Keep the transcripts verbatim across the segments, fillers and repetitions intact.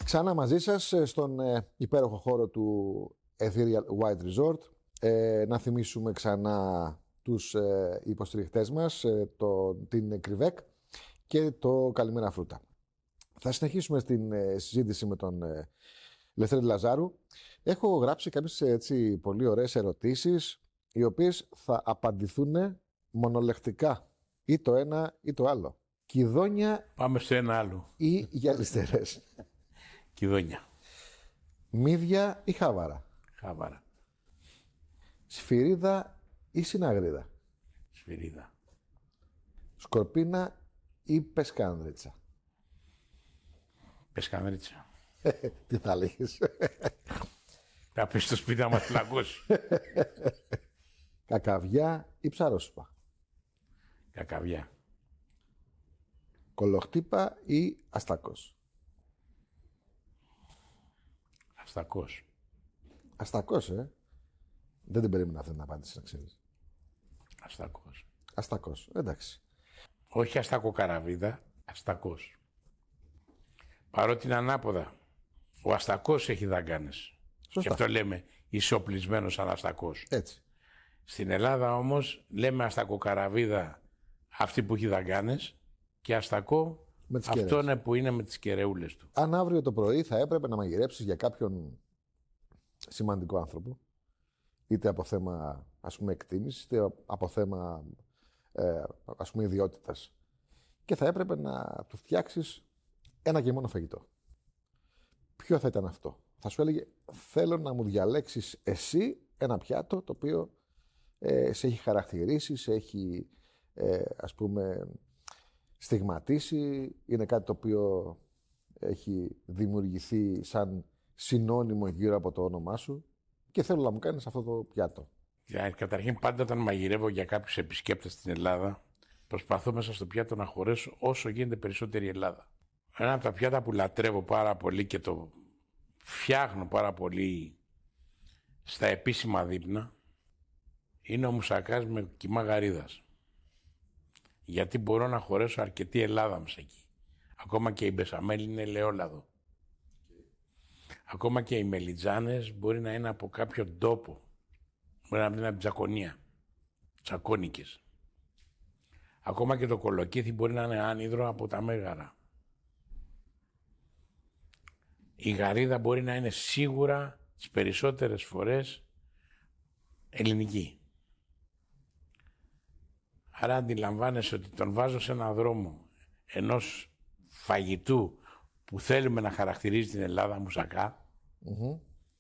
Ξανά μαζί σας στον ε, υπέροχο χώρο του Ethereal White Resort. Ε, να θυμίσουμε ξανά τους ε, υποστηριχτές μας, ε, το, την Κρυβέκ και το Καλημέρα Φρούτα. Θα συνεχίσουμε στην ε, συζήτηση με τον ε, Λευτέρη Λαζάρου. Έχω γράψει κάποιες έτσι, πολύ ωραίες ερωτήσεις, οι οποίες θα απαντηθούν μονολεκτικά. Ή το ένα ή το άλλο. Κιδόνια. Πάμε στο ένα άλλο. Ή γυαλιστερές. Κιδόνια. Μύδια ή χάβαρα. Χάβαρα. Σφυρίδα ή συναγρίδα. Σφυρίδα. Σκορπίνα ή πεσκάνδριτσα. Πεσκάνδριτσα. Τι θα λέγεις. Θα πεις στο σπίτι να μας πλακώσει. Κακαβιά ή ψαρόσουπα. Κακαβιά. Κολοχτύπα ή αστακός. Αστακός. Αστακός, ε. Δεν την περίμενα αυτή την απάντηση, να ξέρεις. Αστακός. Αστακός, εντάξει. Όχι αστακοκαραβίδα, αστακός. Παρότι είναι ανάποδα. Ο αστακός έχει δαγκάνες. Σωστά. Και αυτό λέμε ισοπλισμένος σαν αστακός. Έτσι. Στην Ελλάδα όμως λέμε αστακοκαραβίδα αυτή που έχει δαγκάνες και αστακό αυτό είναι που είναι με τις κεραιούλες του. Αν αύριο το πρωί θα έπρεπε να μαγειρέψεις για κάποιον σημαντικό άνθρωπο, είτε από θέμα ας πούμε εκτίμησης, είτε από θέμα ε, ας πούμε ιδιότητας, και θα έπρεπε να του φτιάξεις ένα και μόνο φαγητό, ποιο θα ήταν αυτό? Θα σου έλεγε, θέλω να μου διαλέξεις εσύ ένα πιάτο το οποίο ε, σε έχει χαρακτηρίσει, σε έχει ε, ας πούμε στιγματίσει, είναι κάτι το οποίο έχει δημιουργηθεί σαν συνώνυμο γύρω από το όνομά σου και θέλω να μου κάνεις αυτό το πιάτο. Καταρχήν πάντα όταν μαγειρεύω για κάποιους επισκέπτες στην Ελλάδα, προσπαθώ μέσα στο πιάτο να χωρέσω όσο γίνεται περισσότερη Ελλάδα. Ένα από τα πιάτα που λατρεύω πάρα πολύ και το φτιάχνω πάρα πολύ στα επίσημα δείπνα είναι ο μουσακάς με κιμά γαρίδας. Γιατί μπορώ να χωρέσω αρκετή Ελλάδα μέσα εκεί. Ακόμα και η μπεσαμέλ είναι ελαιόλαδο. Ακόμα και οι μελιτζάνες μπορεί να είναι από κάποιο τόπο. Μπορεί να είναι από τζακονία. Τσακώνικες. Ακόμα και το κολοκύθι μπορεί να είναι άνυδρο από τα μέγαρα. Η γαρίδα μπορεί να είναι σίγουρα τις περισσότερες φορές ελληνική. Άρα αντιλαμβάνεσαι ότι τον βάζω σε έναν δρόμο ενός φαγητού που θέλουμε να χαρακτηρίζει την Ελλάδα μουσακά Mm-hmm.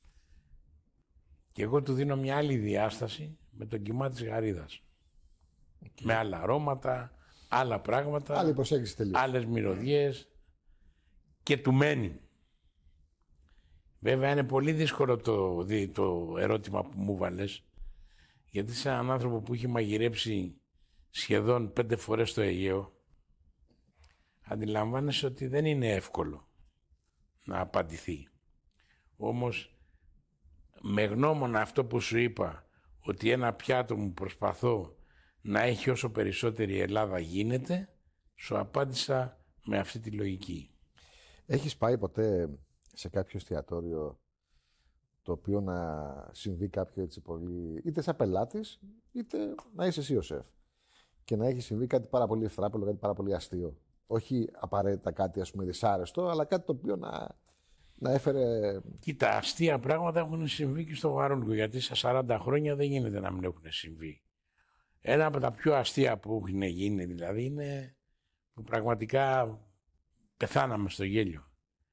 και εγώ του δίνω μια άλλη διάσταση με τον κιμά της γαρίδας. Okay. Με άλλα αρώματα, άλλα πράγματα, άλλη προσέγγιση τελείως, άλλες μυρωδιές και του μένει. Βέβαια είναι πολύ δύσκολο το, το ερώτημα που μου βάλες, γιατί σε έναν άνθρωπο που έχει μαγειρέψει σχεδόν πέντε φορές το Αιγαίο, αντιλαμβάνεσαι ότι δεν είναι εύκολο να απαντηθεί. Όμως, με γνώμονα αυτό που σου είπα, ότι ένα πιάτο μου προσπαθώ να έχει όσο περισσότερη Ελλάδα γίνεται, σου απάντησα με αυτή τη λογική. Έχεις πάει ποτέ σε κάποιο εστιατόριο το οποίο να συμβεί κάποιο έτσι πολύ, είτε σαν πελάτης, είτε να είσαι εσύ ο σεφ, και να έχει συμβεί κάτι πάρα πολύ ευτράπελο, κάτι πάρα πολύ αστείο? Όχι απαραίτητα κάτι ας πούμε δυσάρεστο, αλλά κάτι το οποίο να, να έφερε... Κοίτα, αστεία πράγματα έχουν συμβεί και στο Βαρόλικο, γιατί στα σαράντα χρόνια δεν γίνεται να μην έχουν συμβεί. Ένα από τα πιο αστεία που έχουν γίνει δηλαδή είναι που πραγματικά πεθάναμε στο γέλιο.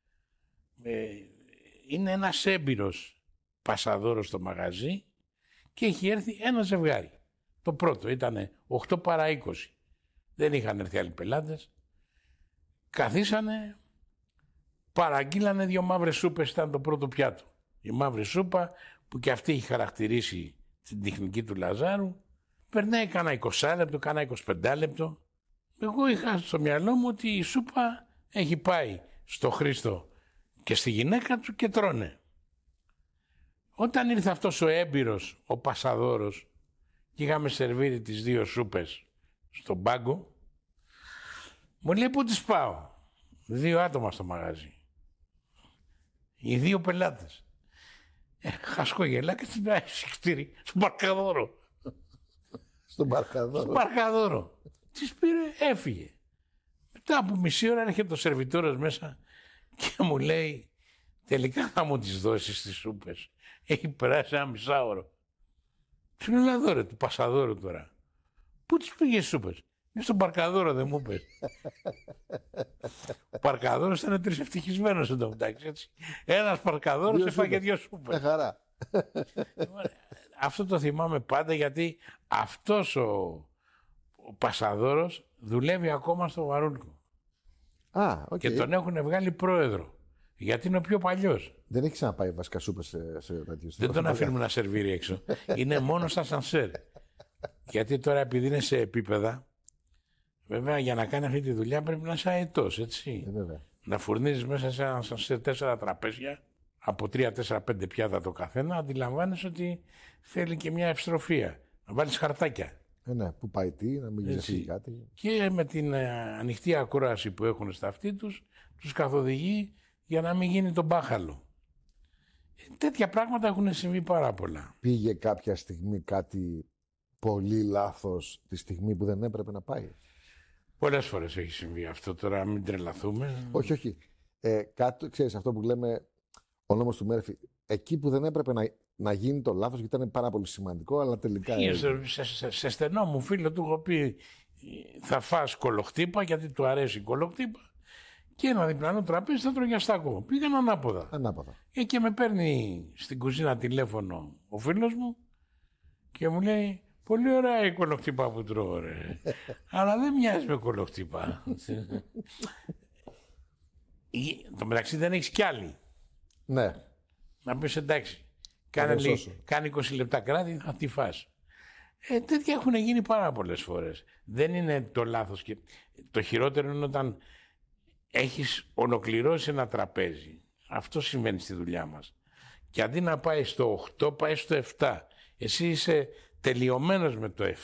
Ε, είναι ένας έμπειρος πασαδόρος στο μαγαζί και έχει έρθει ένα ζευγάρι. Το πρώτο ήταν οκτώ παρά είκοσι. Δεν είχαν έρθει άλλοι πελάτες. Καθίσανε, παραγγείλανε δύο μαύρες σούπες, ήταν το πρώτο πιάτο. Η μαύρη σούπα που και αυτή έχει χαρακτηρίσει την τεχνική του Λαζάρου, περνάει κάνα είκοσι λεπτό, κάνα είκοσι πέντε λεπτό. Εγώ είχα στο μυαλό μου ότι η σούπα έχει πάει στο Χρήστο και στη γυναίκα του και τρώνε. Όταν ήρθε αυτός ο έμπειρος, ο πασαδόρος, και είχαμε σερβίρει τις δύο σούπες στον πάγκο, μου λέει πού τις πάω. Δύο άτομα στο μαγαζί. Οι δύο πελάτες. Ε, χασκογελά και την πάει συχτήρι στον Παρκαδόρο. Στον Παρκαδόρο. Στον Παρκαδόρο. Της πήρε, έφυγε. Μετά από μισή ώρα έρχεται ο σερβιτόρος μέσα και μου λέει, τελικά θα μου τις δώσεις τις σούπες. Έχει περάσει ένα μισάωρο. Του λέω, εδώ ρε, του Πασαδόρου τώρα. Πού τις πήγες τις σούπες? Είναι στον Παρκαδόρο, δεν μου είπες. Ο Παρκαδόρος ήταν τρισευτυχισμένος εν τω μεταξύ, έτσι. Ένας Παρκαδόρος έφαγε δύο σούπες. Με χαρά. Αυτό το θυμάμαι πάντα, γιατί αυτός ο, ο Πασαδόρος δουλεύει ακόμα στο Βαρούνικο. Α, okay. Και τον έχουν βγάλει πρόεδρο. Γιατί είναι ο πιο παλιός. Δεν έχει ξαναπάει βασικά σούπες σε, σε τέτοιους. Δεν τον αφήνουμε να σερβίρει έξω. Είναι μόνο στα σανσέρ. Γιατί τώρα, επειδή είναι σε επίπεδα, βέβαια για να κάνει αυτή τη δουλειά πρέπει να είσαι αετός, έτσι. Ε, να φουρνίζεις μέσα σε ένα σανσέρ τέσσερα τραπέζια, από τρία, τέσσερα, πέντε πιάτα το καθένα, αντιλαμβάνεσαι ότι θέλει και μια ευστροφία. Να βάλεις χαρτάκια. Ε, ναι, που πάει τι, να μην γίνει κάτι. Και με την ε, ανοιχτή ακρόαση που έχουν στα αυτή τους, τους καθοδηγεί για να μην γίνει τον μπάχαλο. Ε, τέτοια πράγματα έχουν συμβεί πάρα πολλά. Πήγε κάποια στιγμή κάτι πολύ λάθος τη στιγμή που δεν έπρεπε να πάει? Πολλές φορές έχει συμβεί αυτό, τώρα μην τρελαθούμε. Όχι, όχι. Ε, κάτι, ξέρεις αυτό που λέμε ο νόμος του Μέρφυ, εκεί που δεν έπρεπε να, να γίνει το λάθος, γιατί ήταν πάρα πολύ σημαντικό, αλλά τελικά... Σε, σε, σε, σε στενό μου φίλο του έχω πει, θα φας κολοχτύπα, γιατί του αρέσει η κολοχτύπα, και ένα διπλανό τραπέζι θα τρώγει αστάκο. Πήγαν ανάποδα. Ανάποδα. Ε, και με παίρνει στην κουζίνα τηλέφωνο ο φίλος μου και μου λέει, πολύ ωραία η κολοχτύπα που τρώω, ρε. Αλλά δεν μοιάζει με κολοχτύπα. Το μεταξύ δεν έχεις κι άλλη. Ναι. Να πεις εντάξει, κάνει, κάνει είκοσι λεπτά κράτη, θα τη φας. Ε, τέτοια έχουν γίνει πάρα πολλές φορές. Δεν είναι το λάθος. Και το χειρότερο είναι όταν έχεις ολοκληρώσει ένα τραπέζι. Αυτό συμβαίνει στη δουλειά μας. Και αντί να πάει στο οκτώ, πάει στο επτά. Εσύ είσαι τελειωμένος με το επτά.